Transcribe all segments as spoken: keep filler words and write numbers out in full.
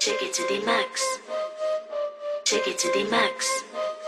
Take it to the max. Take it to the max.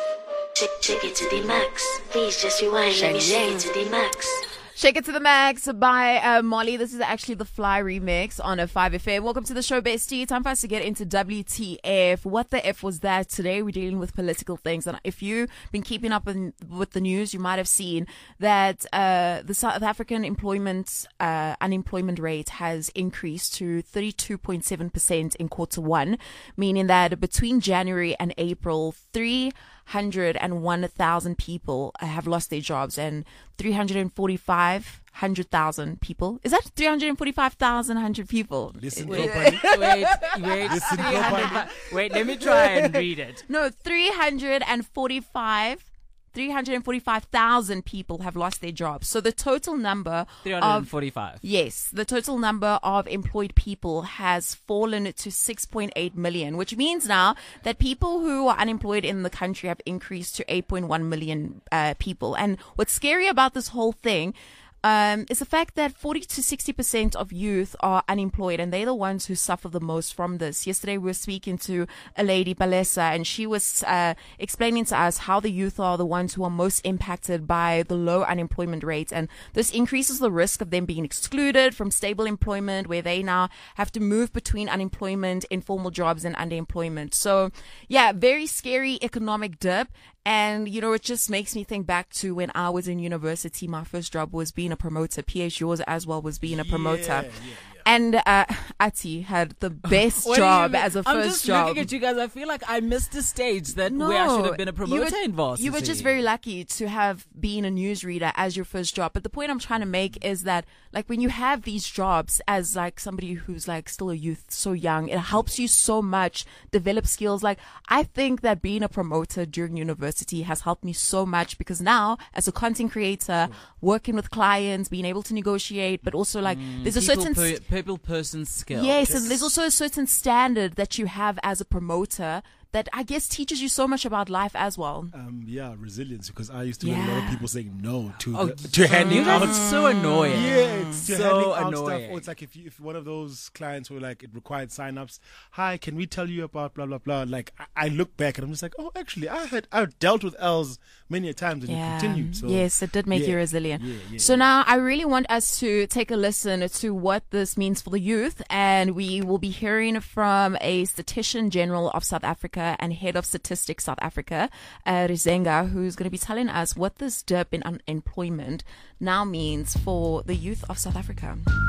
Take, take it to the max. Please just rewind. Let me shake it to the max. Shake It to the Max by uh, Molly. This is actually the Fly remix on a five F M. Welcome to the show, Bestie. Time for us to get into W T F. What the F was that? Today we're dealing with political things. And if you've been keeping up in, with the news, you might have seen that uh, the South African employment uh, unemployment rate has increased to thirty-two point seven percent in quarter one, meaning that between January and April, three hundred one thousand people have lost their jobs, and three hundred forty-five hundred thousand people. Is that three hundred forty-five thousand hundred people? Listen, Wait, company. wait, wait. Listen, three hundred company. Wait, let me try and read it. No, three hundred forty-five three hundred forty-five thousand people have lost their jobs. So the total number three of hundred forty-five. Yes, the total number of employed people has fallen to six point eight million, which means now that people who are unemployed in the country have increased to eight point one million uh, people. And what's scary about this whole thing Um, is the fact that forty to sixty percent of youth are unemployed, and they're the ones who suffer the most from this. Yesterday we were speaking to a lady, Balesa, and she was uh, explaining to us how the youth are the ones who are most impacted by the low unemployment rate, and this increases the risk of them being excluded from stable employment, where they now have to move between unemployment, informal jobs, and underemployment. So, yeah, very scary economic dip. And, you know, it just makes me think back to when I was in university. My first job was being a promoter. P H, yours as well was being a promoter. Yeah, yeah, yeah. And uh, Ati had the best What do you job mean? as a I'm first just job. looking at you guys. I feel like I missed a stage that No, where I should have been a you promoter were, in varsity. You were just very lucky to have been a newsreader as your first job. But the point I'm trying to make is that, like, when you have these jobs as like somebody who's like still a youth, so young, it helps you so much develop skills. Like, I think that being a promoter during university has helped me so much, because now as a content creator, working with clients, being able to negotiate, but also like Mm, there's a people certain per, people person skill. Yes, and there's also a certain standard that you have as a promoter that I guess teaches you so much about life as well. Um, yeah, resilience, because I used to get a lot of Yeah. people saying no to Oh, the, to handing you guys out. are so annoying. Yeah, it's to So handing out annoying. stuff. Or it's like if you, if one of those clients were like, it required sign-ups. Hi, can we tell you about blah blah blah? Like I, I look back and I'm just like, oh, actually, I had I've dealt with L's many a times, and you continued. So yes, it did make yeah, you resilient. yeah, yeah, so yeah. now I really want us to take a listen to what this means for the youth, and we will be hearing from a Statistician General of South Africa and Head of Statistics South Africa, uh, Rizenga, who's going to be telling us what this dip in unemployment now means for the youth of South Africa.